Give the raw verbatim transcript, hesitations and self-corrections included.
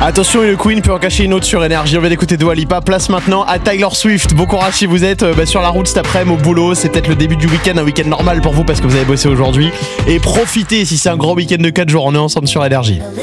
Attention, une Queen peut en cacher une autre sur Énergie. On vient d'écouter Dua Lipa. Place maintenant à Taylor Swift. Bon courage si vous êtes euh, bah, sur la route cet après-midi au boulot. C'est peut-être le début du week-end, un week-end normal pour vous parce que vous avez bossé aujourd'hui. Et profitez si c'est un gros week-end de quatre jours. On est ensemble sur Énergie.